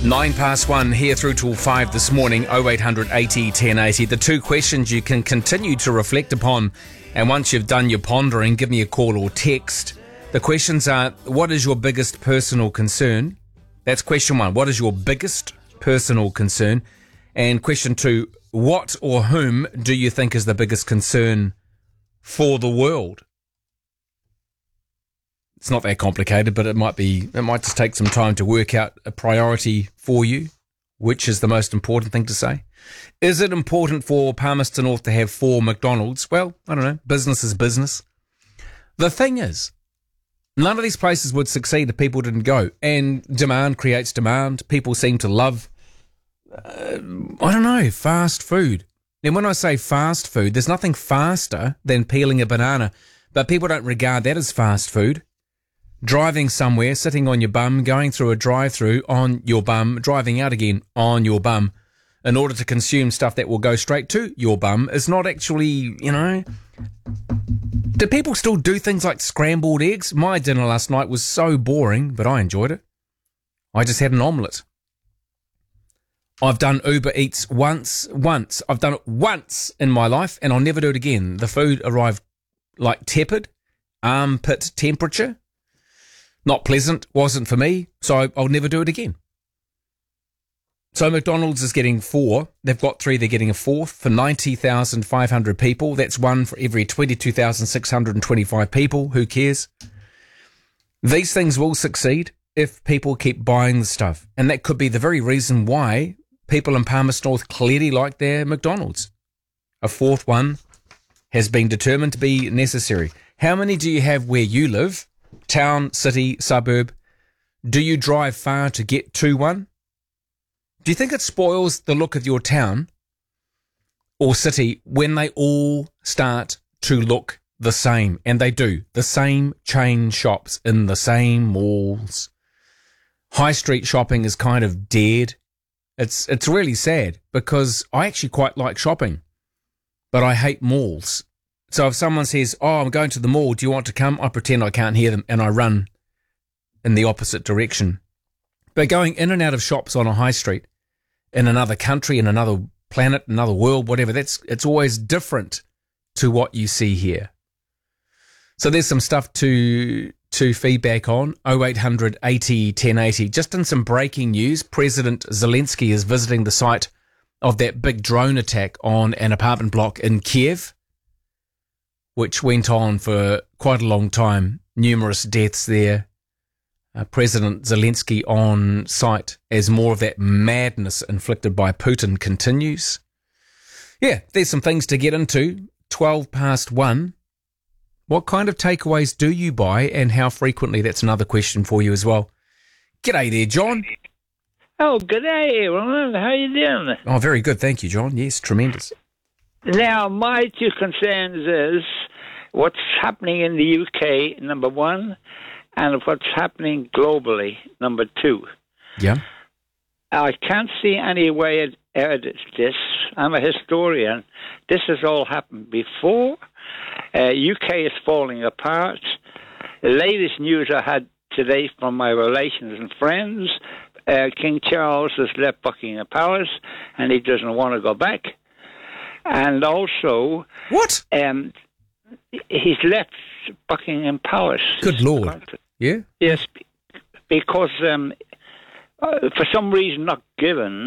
1 here through till 5 this morning, 0800 80 1080. The two questions you can continue to reflect upon, and once you've done your pondering, give me a call or text. The questions are, what is your biggest personal concern? That's question 1. What is your biggest personal concern? And question 2, what or whom do you think is the biggest concern for the world? It's not that complicated, but it might just take some time to work out a priority for you. Which is the most important thing to say? Is it important for Palmerston North to have 4 McDonald's? Well, I don't know. Business is business. The thing is, none of these places would succeed if people didn't go. And demand creates demand. People seem to love, fast food. And when I say fast food, there's nothing faster than peeling a banana. But people don't regard that as fast food. Driving somewhere, sitting on your bum, going through a drive-through on your bum, driving out again on your bum, in order to consume stuff that will go straight to your bum is not actually, Do people still do things like scrambled eggs? My dinner last night was so boring, but I enjoyed it. I just had an omelette. I've done Uber Eats once. I've done it once in my life, and I'll never do it again. The food arrived like tepid, armpit temperature. Not pleasant, wasn't for me, so I'll never do it again. So McDonald's is getting 4. They've got 3, they're getting a 4th for 90,500 people. That's 1 for every 22,625 people. Who cares? These things will succeed if people keep buying the stuff. And that could be the very reason why people in Palmerston North clearly like their McDonald's. A 4th one has been determined to be necessary. How many do you have where you live? Town, city, suburb. Do you drive far to get to one? Do you think it spoils the look of your town or city when they all start to look the same? And they do. The same chain shops in the same malls. High street shopping is kind of dead. It's really sad because I actually quite like shopping, but I hate malls. So if someone says, I'm going to the mall, do you want to come? I pretend I can't hear them and I run in the opposite direction. But going in and out of shops on a high street, in another country, in another planet, another world, whatever, it's always different to what you see here. So there's some stuff to feedback on, 0800 80 1080. Just in some breaking news, President Zelensky is visiting the site of that big drone attack on an apartment block in Kiev, which went on for quite a long time. Numerous deaths there. President Zelensky on site as more of that madness inflicted by Putin continues. Yeah, there's some things to get into. 1:12. What kind of takeaways do you buy and how frequently? That's another question for you as well. G'day there, John. Oh, g'day, Ronald. How you doing? Oh, very good. Thank you, John. Yes, tremendous. Now, my two concerns is what's happening in the UK, number 1, and what's happening globally, number 2. Yeah. I can't see any way out of this. I'm a historian. This has all happened before. UK is falling apart. The latest news I had today from my relations and friends, King Charles has left Buckingham Palace and he doesn't want to go back. And also... What? He's left Buckingham Palace. Good Lord. Yeah? Yes, because for some reason not given,